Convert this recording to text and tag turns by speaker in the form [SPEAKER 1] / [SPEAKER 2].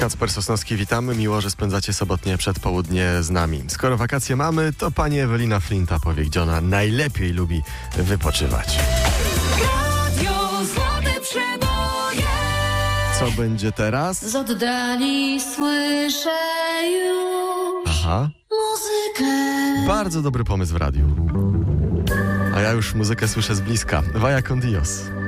[SPEAKER 1] Kacper Sosnowski, witamy. Miło, że spędzacie sobotnie przedpołudnie z nami. Skoro wakacje mamy, to pani Ewelina Flinta powie, gdzie ona najlepiej lubi wypoczywać.
[SPEAKER 2] Radio Złote Przeboje.
[SPEAKER 1] Co będzie teraz?
[SPEAKER 2] Z oddali słyszę już
[SPEAKER 1] Aha,
[SPEAKER 2] muzykę.
[SPEAKER 1] bardzo dobry pomysł w radiu. A ja już muzykę słyszę z bliska. Vaya con Dios.